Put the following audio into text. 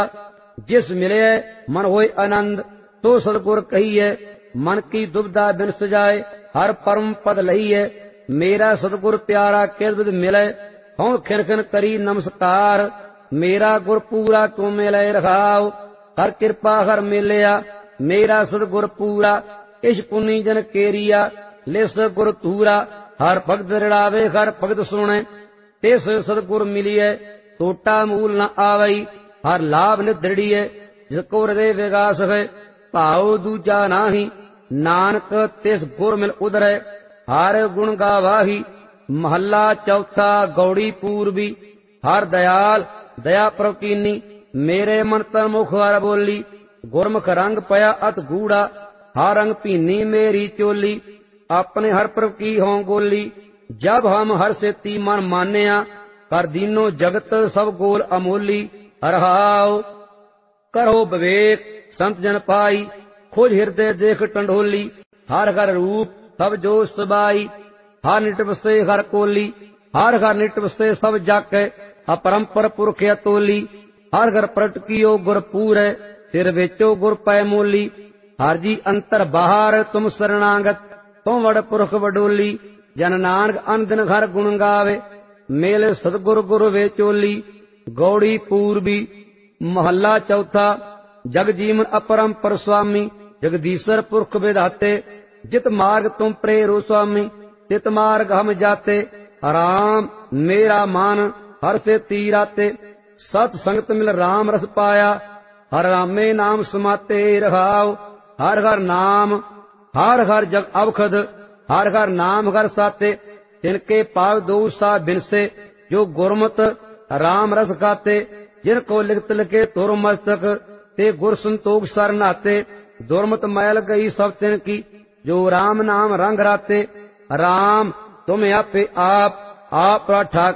जिस मिले मन होए आनंद, तो सदगुर कहिए मन की दुविधा बिन सजाए, हर परम पद लहिए मेरा सतगुर प्यारा किस विध मिले, हूं खिन खिन करी नमस्कार, मेरा गुर पूरा क्यों मिले रखाओ, हर कृपा हर मिलिया मेरा सतगुर पूरा, इस पुनी जन केरिया लिस गुर तूरा, हर भगत रिड़ावे हर भगत सुने, तिस सतगुर मिलिए टोटा मूल न आवई, हर लाभ निदृढ़िए जिसको हृदय विगास है, भाव दूजा नाही नानक तिस गुर मिल उदरै, हर गुण गावाही। महला चौथा गौड़ी पूर्वी, हर दयाल दया प्रकीनी, मेरे मन तन मुख हर बोली, गुरमुख रंग पया अत गूढ़ा, हर रंग पीनी मेरी चोली, अपने हर प्रभ की हों गोली, जब हम हर सेती मन मानिया, कर दीनो जगत सब गोल अमोली, हरहाओ करो विवेक संत जन पाई, खोज हृदय देख टंडोली, हर हर रूप सब जो सबाई, हर निट बसे हर कोली, हर हर निट बसे सब जाके, अपरंपर पुरख अतोली, हर घर प्रट कियो गुर पूरै, सिर बेचो गुर पै मोली, हर जी अंतर बाहर तुम शरणागत, तुम वड़ पुरख वडोली, जन नानक अन दिन घर गुण गावे, मेले सतगुर गुर वेचोली। गौड़ी पूर्वी महला चौथा, जग जीवन अपरंपर स्वामी, जगदीश्वर पुरख विधाते, जित मार्ग तुम प्रेरो स्वामी, तित मार्ग हम जाते, राम मेरा मान हर से तीराते, सत संगत मिल राम रस पाया, हर रामे नाम समाते रहाओ, हर हर नाम हर हर जग अवखद, हर हर नाम हर साते, तिनके पाव दो सा बिनसे, जो गुरमत राम रस खाते, जिनको लिखत लिखे तुर मस्तक, ते गुर संतोख सर नाते, दुर्मत मैल गई सब तिन की, जो राम नाम रंग राते, राम तुम आपे आप ठाक